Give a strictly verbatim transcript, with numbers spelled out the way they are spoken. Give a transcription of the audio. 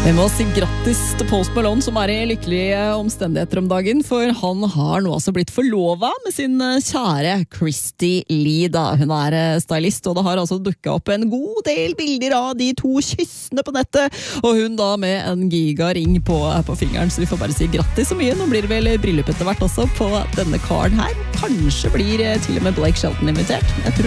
Vi må si grattis til Post Malone, som er i lykkelige omstendigheter om dagen, for han har nå altså blitt forlovet med sin kjære Christy Lee. Da. Hun er stylist, og det har altså dukket opp en god del bilder av de to kyssene på nettet, og hun da med en gigaring på, på fingeren, så vi får bare si grattis så mye. Nå blir det vel bryllup etter hvert også på denne karen her. Kanskje blir til og med Blake Shelton invitert. Jeg tror